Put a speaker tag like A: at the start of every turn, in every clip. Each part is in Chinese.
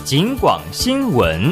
A: 警广新闻。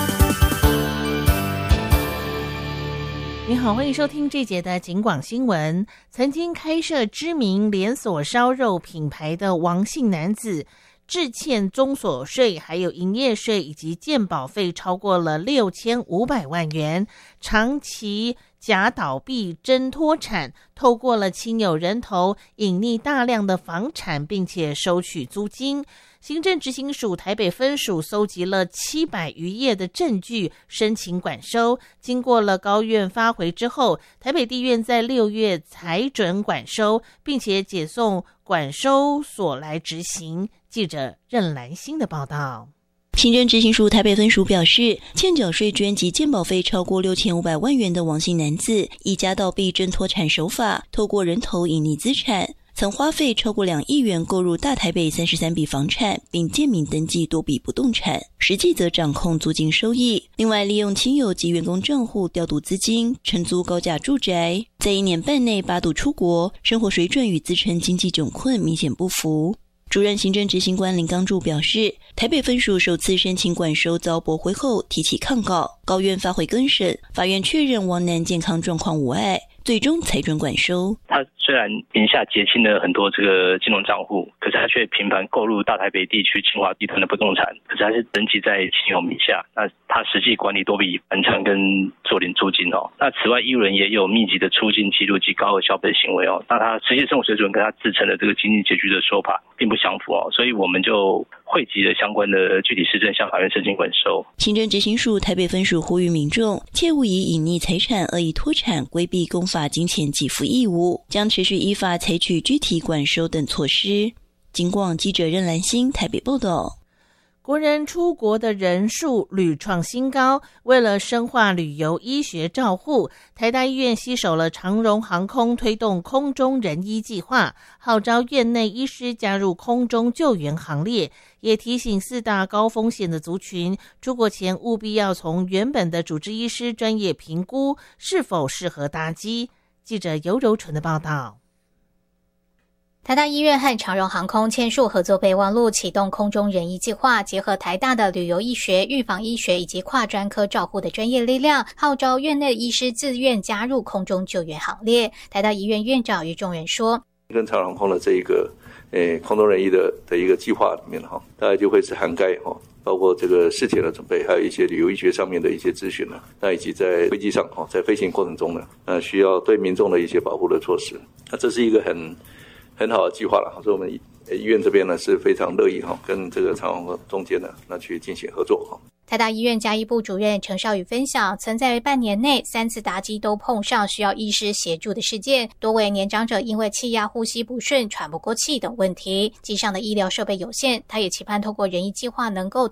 B: 你好，欢迎收听这节的警广新闻。曾经开设知名连锁烧肉品牌的王姓男子，滞欠综所税、还有营业税以及健保费超过了6500万元，长期假倒闭真脱产，透过了亲友人头隐匿大量的房产，并且收取租金。行政执行署台北分署搜集了700余页的证据，申请管收。经过了高院发回之后，台北地院在6月裁准管收，并且解送管收所来执行。记者任兰心的报道。
C: 行政执行署台北分署表示，欠缴税捐及健保费超过6500万元的王姓男子，以假倒闭真脱产手法，透过人头隐匿资产，曾花费超过2亿元购入大台北33笔房产，并建名登记多笔不动产，实际则掌控租金收益。另外，利用亲友及员工账户调度资金，承租高价住宅，在1年半内8度出国，生活水准与自称经济窘困明显不符。主任行政执行官林刚柱表示，台北分署首次申请管收遭驳回后提起抗告，高院发回更审，法院确认王男健康状况无碍，最终裁准管收。
D: 他虽然名下结清了很多这个金融账户，可是他却频繁购入大台北地区清华集团的不动产，可是他是登记在亲友名下，那他实际管理多笔房产跟所领租金哦。那此外，义务人也有密集的出境记录及高额消费行为哦。那他实际生活水准跟他自称的这个经济拮据的说法并不相符哦，所以我们就汇集了相关的具体事证向法院申请管收。
C: 行政执行署台北分署呼吁民众切勿以隐匿财产、恶意脱产、规避公法金钱给付义务，将持续依法采取具体管收等措施。警广记者任兰心台北报道。
B: 国人出国的人数屡创新高，为了深化旅游医学照护，台大医院携手了长荣航空推动空中人医计划，号召院内医师加入空中救援行列，也提醒4大高风险的族群，出国前务必要从原本的主治医师专业评估是否适合搭机。记者尤柔纯的报道。
E: 台大医院和长荣航空签署合作备忘录，启动空中人医计划，结合台大的旅游医学、预防医学以及跨专科照护的专业力量，号召院内医师自愿加入空中救援行列。台大医院院长于仲仁说，
F: 跟长荣航空的这一个空中人医的一个计划里面大概就会是涵盖包括这个事前的准备，还有一些旅游医学上面的一些咨询那以及在飞机上在飞行过程中呢，需要对民众的一些保护的措施。那这是一个很好的计划了，所以我们医院这边呢是非常乐意跟这个长荣中间呢那去进行合作。
E: 台大医院家医部主任陈绍宇分享，曾在半年内3次搭机都碰上需要医师协助的事件，多位年长者因为气压、呼吸不顺、喘不过气等问题，机上的医疗设备有限，他也期盼透过人医计划能够